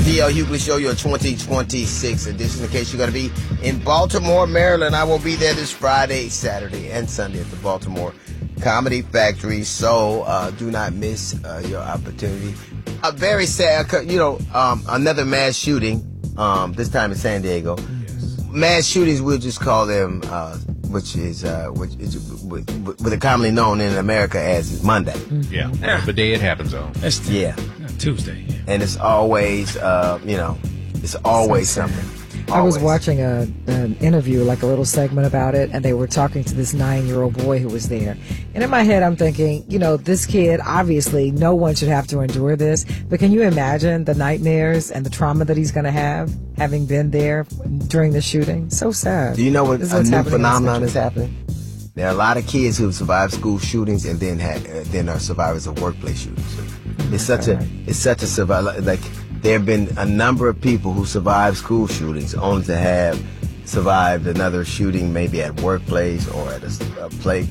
D.L. Hughley Show, your 2026 edition. In case you're going to be in Baltimore, Maryland, I will be there this Friday, Saturday, and Sunday at the Baltimore Comedy Factory. So do not miss your opportunity. Very sad, another mass shooting, this time in San Diego. Yes. Mass shootings, we'll just call them, which is what are commonly known in America as Monday. Yeah, the day it happens on. Tuesday. Yeah. And it's always, it's always something. I was watching an interview, like a little segment about it, and they were talking to this 9-year-old boy who was there. And in my head, I'm thinking, this kid, obviously, no one should have to endure this. But can you imagine the nightmares and the trauma that he's going to have, having been there during the shooting? So sad. Do you know what a new phenomenon is happening? There are a lot of kids who survived school shootings and then are survivors of workplace shootings. It's such a survival. Like, there have been a number of people who survived school shootings only to have survived another shooting, maybe at workplace or at a place.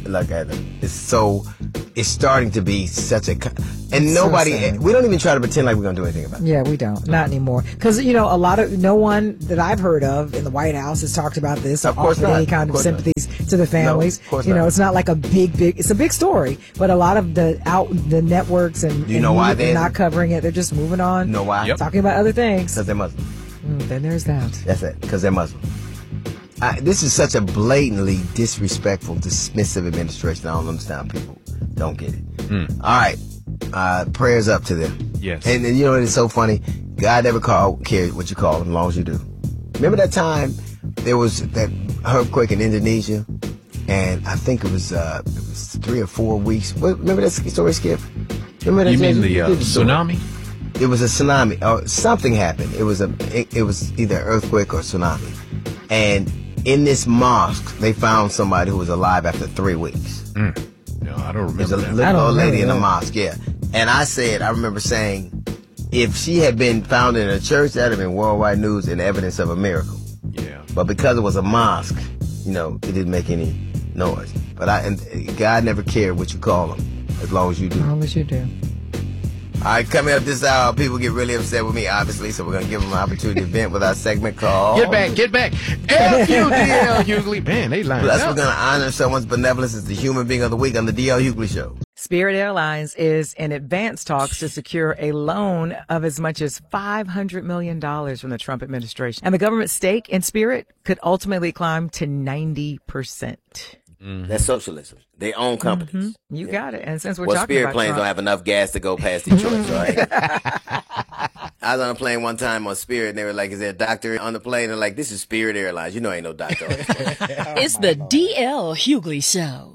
It's starting to be such a, and nobody, we don't even try to pretend like we're going to do anything about it. Yeah, we don't. Not anymore. Because, no one that I've heard of in the White House has talked about this. Of course not. Any kind of sympathies to the families. No, of course not. It's not like a big, it's a big story, but a lot of the networks and why they're not covering it. They're just moving on. You know why? Yep. Talking about other things. Because they're Muslim. Then there's that. That's it. Because they're Muslim. This is such a blatantly disrespectful, dismissive administration. I don't understand how people don't get it. All right. Prayers up to them. Yes. And it's so funny. God never cared what you call them as long as you do. Remember that time there was that earthquake in Indonesia? And I think it was 3 or 4 weeks. Remember that story, Skip? Remember that? You mean the tsunami? It was a tsunami. Or something happened. It was either an earthquake or tsunami. And in this mosque, they found somebody who was alive after 3 weeks. No, I don't remember. There's a little old lady in the mosque, yeah. And I remember saying, if she had been found in a church, that would have been worldwide news and evidence of a miracle. Yeah. But because it was a mosque, it didn't make any noise. But God never cared what you call them, as long as you do. As long as you do. All right, coming up this hour, people get really upset with me, obviously, so we're going to give them an opportunity to vent with our segment called... Get back. L-U-D-L Hughley. Man, they lined Plus, up. we're going to honor someone's benevolence as the human being of the week on the D.L. Hughley Show. Spirit Airlines is in advanced talks to secure a loan of as much as $500 million from the Trump administration. And the government's stake in Spirit could ultimately climb to 90%. That's socialism. They own companies. You got it. And since we're talking about Spirit planes Trump, don't have enough gas to go past Detroit, right? I was on a plane one time on Spirit, and they were like, is there a doctor on the plane? And like, this is Spirit Airlines. Ain't no doctor on this plane. It's the D.L. Hughley Show.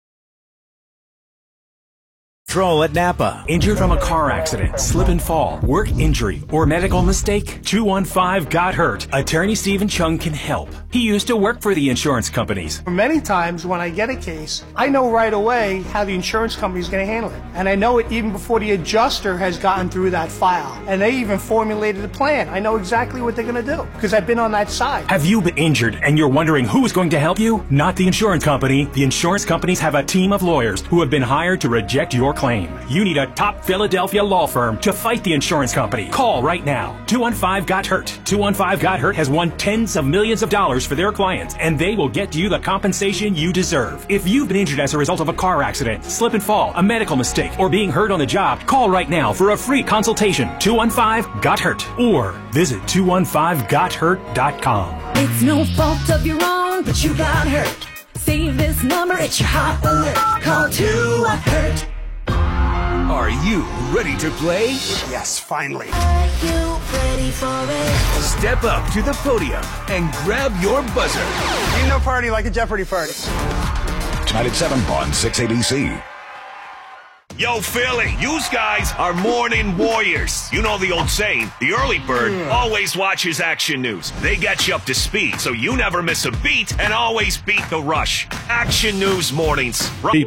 Troll at Napa. Injured from a car accident, slip and fall, work injury, or medical mistake? 215 Got Hurt. Attorney Stephen Chung can help. He used to work for the insurance companies. Many times when I get a case, I know right away how the insurance company is going to handle it. And I know it even before the adjuster has gotten through that file. And they even formulated a plan. I know exactly what they're going to do because I've been on that side. Have you been injured and you're wondering who's going to help you? Not the insurance company. The insurance companies have a team of lawyers who have been hired to reject your claim. You need a top Philadelphia law firm to fight the insurance company. Call right now. 215 Got Hurt. 215 Got Hurt has won tens of millions of dollars for their clients, and they will get you the compensation you deserve. If you've been injured as a result of a car accident, slip and fall, a medical mistake, or being hurt on the job, call right now for a free consultation. 215 Got Hurt, or visit 215gothurt.com. It's no fault of your own, but you got hurt. Save this number, it's your hot alert. Call 2-HURT. Are you ready to play? Yes, finally. Are you ready for it? Step up to the podium and grab your buzzer. Ain't no party like a Jeopardy party. Tonight at 7 on 680C. Yo, Philly, yous guys are morning warriors. You know the old saying, the early bird always watches Action News. They get you up to speed, so you never miss a beat and always beat the rush. Action News mornings. People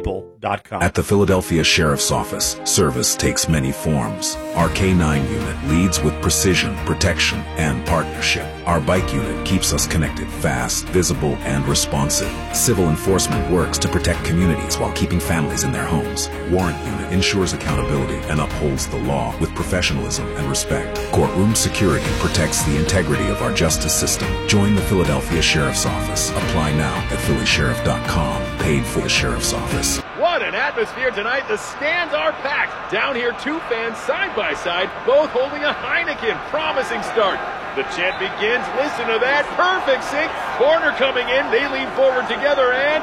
PhiladelphiaSheriff's.com. At the Philadelphia Sheriff's Office, service takes many forms. Our K-9 unit leads with precision, protection, and partnership. Our bike unit keeps us connected, fast, visible, and responsive. Civil enforcement works to protect communities while keeping families in their homes. Warrant unit ensures accountability and upholds the law with professionalism and respect. Courtroom security protects the integrity of our justice system. Join the Philadelphia Sheriff's Office. Apply now at PhillySheriff.com. Paid for the Sheriff's Office. What an atmosphere tonight. The stands are packed. Down here, two fans side by side, both holding a Heineken. Promising start. The chant begins. Listen to that. Perfect sync. Corner coming in. They lean forward together and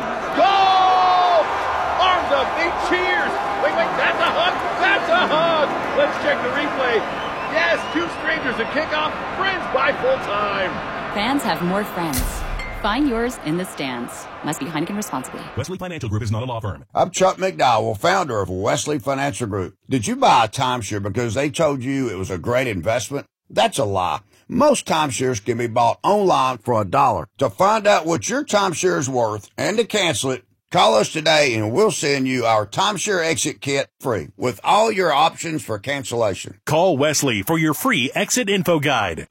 goal! Arms up. They cheers. Wait. That's a hug. That's a hug. Let's check the replay. Yes, two strangers at kickoff. Friends by full time. Fans have more friends. Find yours in the stands. Must be Heineken responsibly. Wesley Financial Group is not a law firm. I'm Chuck McDowell, founder of Wesley Financial Group. Did you buy a timeshare because they told you it was a great investment? That's a lie. Most timeshares can be bought online for $1. To find out what your timeshare is worth and to cancel it, call us today and we'll send you our timeshare exit kit free with all your options for cancellation. Call Wesley for your free exit info guide.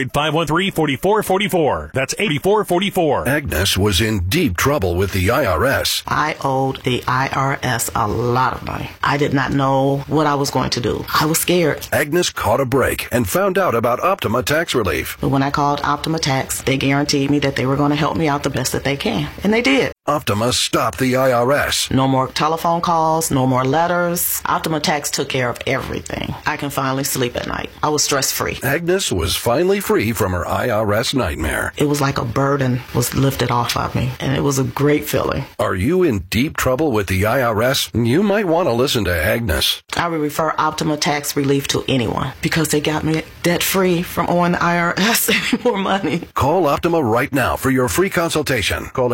800-513-4444. That's 8444. Agnes was in deep trouble with the IRS. I owed the IRS a lot of money. I did not know what I was going to do. I was scared. Agnes caught a break and found out about Optima Tax Relief. But when I called Optima Tax, they guaranteed me that they were going to help me out the best that they can. And they did. Optima stopped the IRS. No more telephone calls, no more letters. Optima Tax took care of everything. I can finally sleep at night. I was stress-free. Agnes was finally free from her IRS nightmare. It was like a burden was lifted off of me, and it was a great feeling. Are you in deep trouble with the IRS? You might want to listen to Agnes. I would refer Optima Tax Relief to anyone because they got me debt-free from owing the IRS any more money. Call Optima right now for your free consultation. Call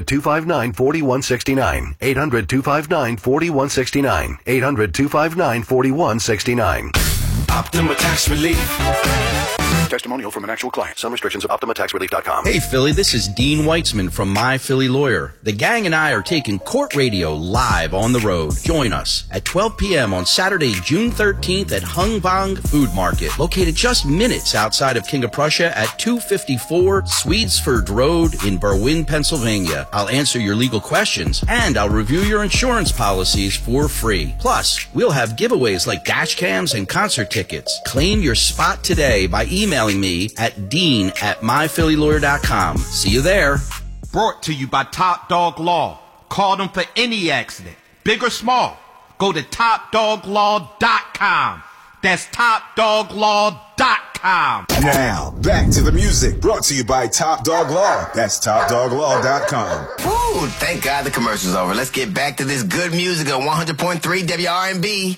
800-259-4169. 800-259-4169. 800-259-4169. Optima Tax Relief. Testimonial from an actual client. Some restrictions at OptimaTaxRelief.com. Hey, Philly, this is Dean Weitzman from My Philly Lawyer. The gang and I are taking court radio live on the road. Join us at 12 p.m. on Saturday, June 13th at Hung Bang Food Market, located just minutes outside of King of Prussia at 254 Swedesford Road in Berwyn, Pennsylvania. I'll answer your legal questions, and I'll review your insurance policies for free. Plus, we'll have giveaways like dash cams and concert tickets. Claim your spot today by emailing me at dean@myphillylawyer.com. See you there. Brought to you by Top Dog Law. Call them for any accident, big or small. Go to topdoglaw.com. That's topdoglaw.com. Now, back to the music. Brought to you by Top Dog Law. That's topdoglaw.com. Woo, thank God the commercial's over. Let's get back to this good music on 100.3 WRNB.